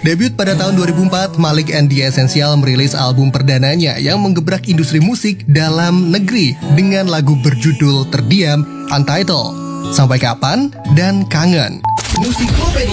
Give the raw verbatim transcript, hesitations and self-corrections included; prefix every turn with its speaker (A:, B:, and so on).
A: Debut pada tahun dua ribu empat, Malik and the Essential merilis album perdananya yang menggebrak industri musik dalam negeri dengan lagu berjudul Terdiam, Untitled, Sampai Kapan, dan Kangen. Musik